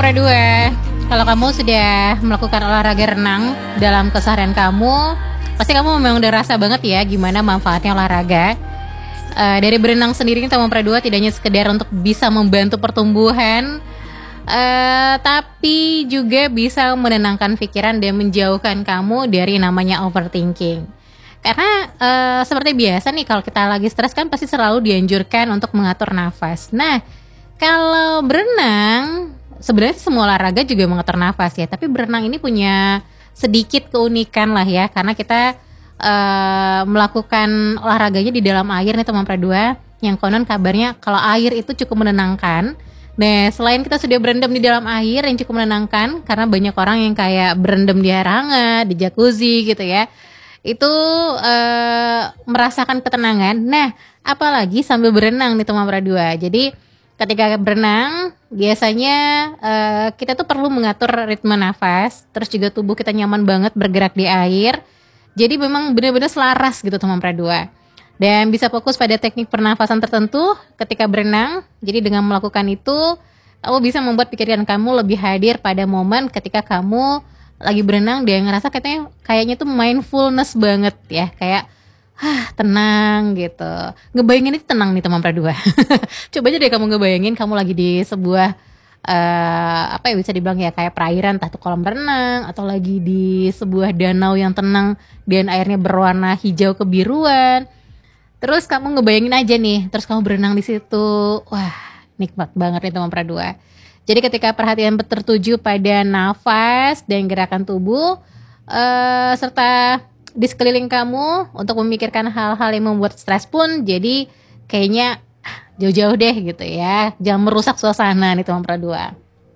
Pra 2. Kalau kamu sudah melakukan olahraga renang dalam keseharian kamu, pasti kamu memang udah rasa banget ya gimana manfaatnya olahraga. Dari berenang sendiri Teman Pra 2 tidak hanya sekedar untuk bisa membantu pertumbuhan, tapi juga bisa menenangkan pikiran dan menjauhkan kamu dari namanya overthinking. Karena seperti biasa nih, kalau kita lagi stres kan pasti selalu dianjurkan untuk mengatur nafas. Nah, kalau berenang, sebenarnya semua olahraga juga mengatur nafas ya, tapi berenang ini punya sedikit keunikan lah ya, karena kita melakukan olahraganya di dalam air nih Teman Pra 2, yang konon kabarnya kalau air itu cukup menenangkan. Nah, selain kita sudah berendam di dalam air yang cukup menenangkan, karena banyak orang yang kayak berendam di air hangat, di jacuzzi gitu ya, itu merasakan ketenangan. Nah, apalagi sambil berenang nih Teman Pra 2. Jadi ketika berenang biasanya kita tuh perlu mengatur ritme nafas, terus juga tubuh kita nyaman banget bergerak di air. Jadi memang benar-benar selaras gitu Teman Pra 2. Dan bisa fokus pada teknik pernafasan tertentu ketika berenang. Jadi dengan melakukan itu, kamu bisa membuat pikiran kamu lebih hadir pada momen ketika kamu lagi berenang dan ngerasa kayaknya tuh mindfulness banget ya, kayak tenang gitu. Ngebayangin itu tenang nih Teman Pra 2. Coba aja deh kamu ngebayangin kamu lagi di sebuah apa ya, bisa dibilang ya kayak perairan, entah itu kolam renang atau lagi di sebuah danau yang tenang dan airnya berwarna hijau kebiruan. Terus kamu ngebayangin aja nih, terus kamu berenang di situ. Wah, nikmat banget nih Teman Pra 2. Jadi ketika perhatian tertuju pada nafas dan gerakan tubuh, serta di sekeliling kamu untuk memikirkan hal-hal yang membuat stres pun, jadi kayaknya jauh-jauh deh gitu ya. Jangan merusak suasana nih Teman Pra 2.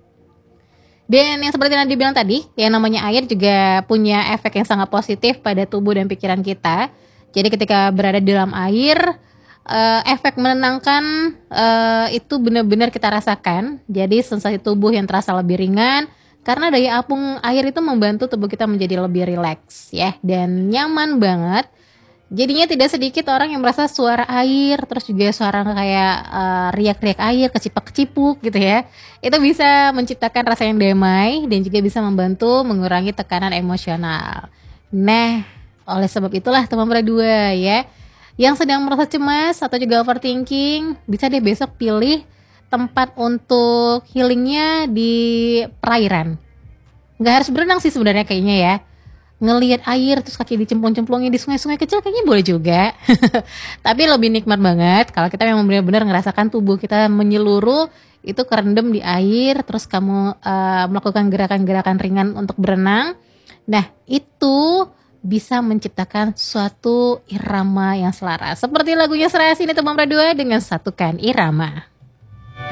Dan yang seperti yang dibilang tadi, yang namanya air juga punya efek yang sangat positif pada tubuh dan pikiran kita. Jadi ketika berada di dalam air, efek menenangkan itu benar-benar kita rasakan. Jadi sensasi tubuh yang terasa lebih ringan, karena daya apung air itu membantu tubuh kita menjadi lebih rileks ya, dan nyaman banget. Jadinya tidak sedikit orang yang merasa suara air, terus juga suara kayak riak-riak air, kecipak-kecipuk gitu ya, itu bisa menciptakan rasa yang damai dan juga bisa membantu mengurangi tekanan emosional. Nah, oleh sebab itulah Teman Pra 2 ya, yang sedang merasa cemas atau juga overthinking, bisa deh besok pilih tempat untuk healingnya di perairan. Nggak harus berenang sih sebenarnya kayaknya ya. Ngelihat air terus kaki dicemplung-cemplungin di sungai-sungai kecil kayaknya boleh juga. Tapi lebih nikmat banget kalau kita memang benar-benar ngerasakan tubuh kita menyeluruh itu kerendam di air, terus kamu melakukan gerakan-gerakan ringan untuk berenang. Nah, itu bisa menciptakan suatu irama yang selaras. Seperti lagunya Serasi ini Teman Pra 2 dengan Satukan Irama.